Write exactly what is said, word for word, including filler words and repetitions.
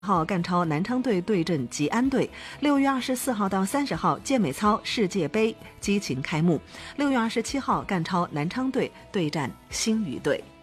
号赣超南昌队对阵吉安队，六月二十四号到三十号健美操世界杯激情开幕。六月二十七号赣超南昌队对战新余队。